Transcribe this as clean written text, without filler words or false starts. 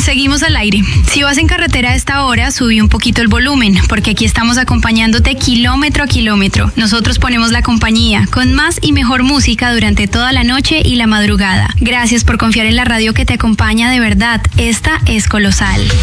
Seguimos al aire. Si vas en carretera a esta hora, subí un poquito el volumen, porque aquí estamos acompañándote kilómetro a kilómetro. Nosotros ponemos la compañía con más y mejor música durante toda la noche y la madrugada. Gracias por confiar en la radio que te acompaña de verdad. Esta es Colosal.